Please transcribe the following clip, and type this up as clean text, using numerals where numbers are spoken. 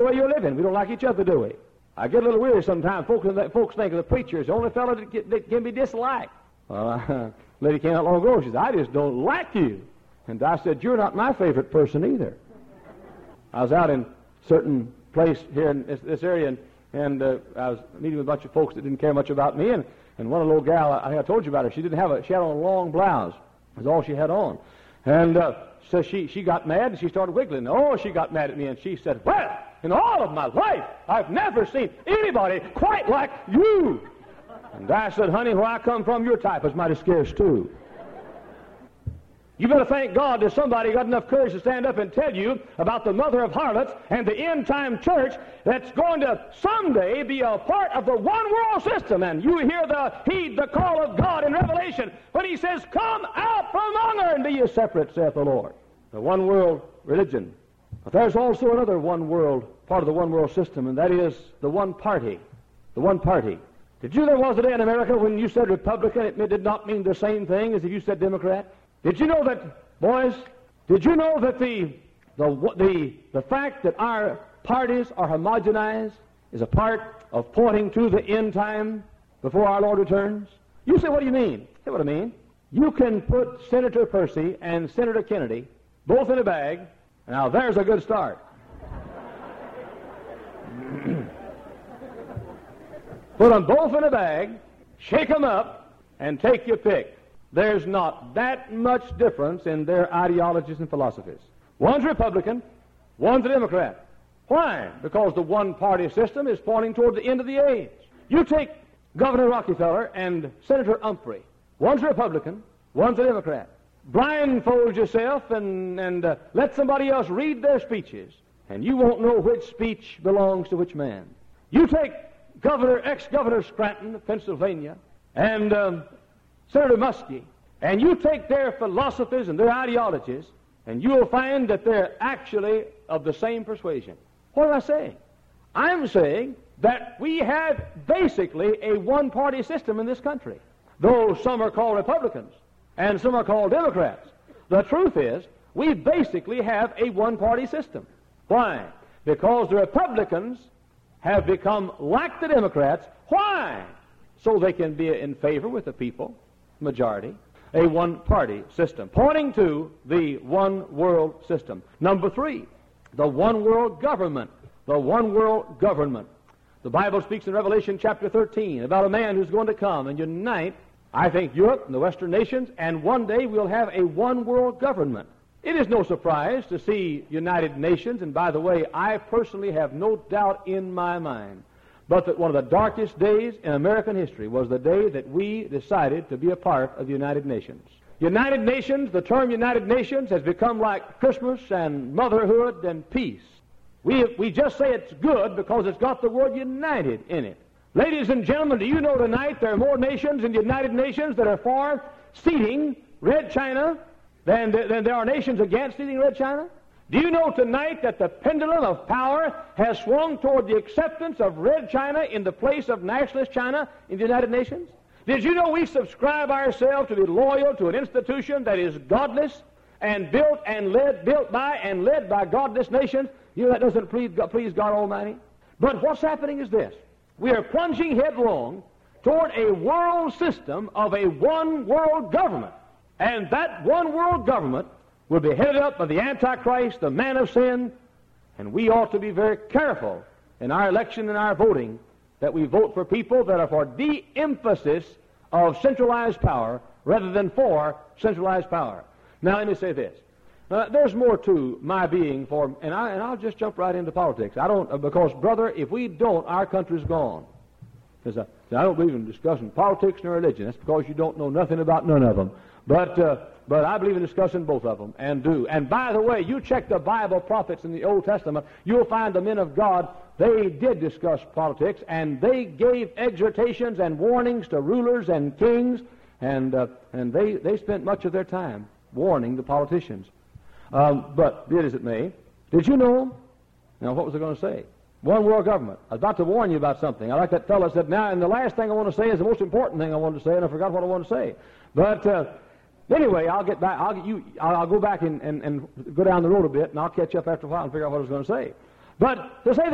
way you're living. We don't like each other, do we? I get a little weary sometimes. Folks think of the preacher as the only fellow that can be disliked. Lady came out long ago. She said, I just don't like you. And I said, you're not my favorite person either. I was out in a certain place here in this area, and I was meeting with a bunch of folks that didn't care much about me, and one little gal, I told you about her, she had on a long blouse. That's all she had on. And so she got mad, and she started wiggling. Oh, she got mad at me, and she said, well, in all of my life, I've never seen anybody quite like you. And I said, honey, where I come from, your type is mighty scarce, too. You better thank God that somebody got enough courage to stand up and tell you about the mother of harlots and the end-time church that's going to someday be a part of the one-world system. And you heed the call of God in Revelation when he says, come out from among her and be ye separate, saith the Lord. The one-world religion. But there's also another one-world, part of the one-world system, and that is the one party. The one party. Did you know there was a day in America when you said Republican, it did not mean the same thing as if you said Democrat? Did you know that, boys, did you know that the fact that our parties are homogenized is a part of pointing to the end time before our Lord returns? You say, what do you mean? Here's what I mean. You can put Senator Percy and Senator Kennedy both in a bag. Now, there's a good start. Put them both in a bag, shake them up, and take your pick. There's not that much difference in their ideologies and philosophies. One's Republican, one's a Democrat. Why? Because the one-party system is pointing toward the end of the age. You take Governor Rockefeller and Senator Humphrey. One's a Republican, one's a Democrat. Blindfold yourself and let somebody else read their speeches, and you won't know which speech belongs to which man. You take ex-Governor Scranton of Pennsylvania and Senator Muskie, and you take their philosophies and their ideologies, and you'll find that they're actually of the same persuasion. What am I saying? I'm saying that we have basically a one-party system in this country, though some are called Republicans and some are called Democrats. The truth is, we basically have a one-party system. Why? Because the Republicans have become like the Democrats. Why? So they can be in favor with the people, majority, a one-party system, pointing to the one-world system. Number 3, the one-world government. The one-world government. The Bible speaks in Revelation chapter 13 about a man who's going to come and unite, I think, Europe and the Western nations, and one day we'll have a one-world government. It is no surprise to see United Nations, and by the way, I personally have no doubt in my mind but that one of the darkest days in American history was the day that we decided to be a part of the United Nations. United Nations, the term United Nations has become like Christmas and motherhood and peace. We just say it's good because it's got the word united in it. Ladies and gentlemen, do you know tonight there are more nations in the United Nations that are for ceding Red China than there are nations against ceding Red China? Do you know tonight that the pendulum of power has swung toward the acceptance of Red China in the place of nationalist China in the United Nations? Did you know we subscribe ourselves to be loyal to an institution that is godless and built by and led by godless nations? You know that doesn't please God Almighty. But what's happening is this. We are plunging headlong toward a world system of a one-world government. And that one-world government will be headed up by the Antichrist, the man of sin, and we ought to be very careful in our election and our voting that we vote for people that are for de-emphasis of centralized power rather than for centralized power. Now, let me say this. There's more to my being for, and I'll just jump right into politics. Because, brother, if we don't, our country's gone. Because I don't believe in discussing politics nor religion. That's because you don't know nothing about none of them. But I believe in discussing both of them, and do. And by the way, you check the Bible prophets in the Old Testament, you'll find the men of God, they did discuss politics, and they gave exhortations and warnings to rulers and kings, and they spent much of their time warning the politicians. But be it as it may, did you know, now what was I going to say? One world government. I was about to warn you about something. I like that fellow said, now, and the last thing I want to say is the most important thing I wanted to say, and I forgot what I wanted to say. But anyway, I'll get back. I'll go back and go down the road a bit, and I'll catch up after a while and figure out what I was going to say. But to say